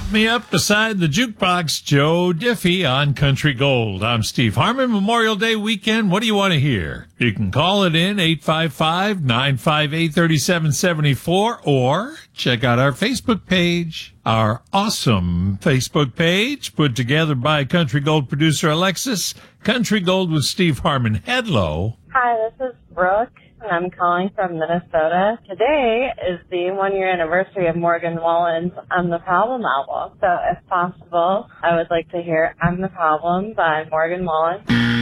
Me up beside the jukebox, Joe Diffie on Country Gold. I'm Steve Harmon. Memorial Day weekend. What do you want to hear? You can call it in 855-958-3774 or check out our Facebook page. Our awesome Facebook page put together by Country Gold producer Alexis. Country Gold with Steve Harmon. Hello. Hi, this is Brooke. I'm calling from Minnesota. Today is the 1-year anniversary of Morgan Wallen's I'm the Problem album. So if possible, I would like to hear I'm the Problem by Morgan Wallen.